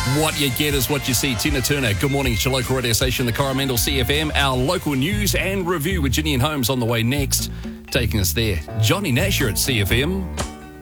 What you get is what you see. Tina Turner, good morning. It's your local radio station, the Coromandel CFM. Our local news and review with Ginny and Holmes on the way next. Taking us there, Johnny Nash here at CFM.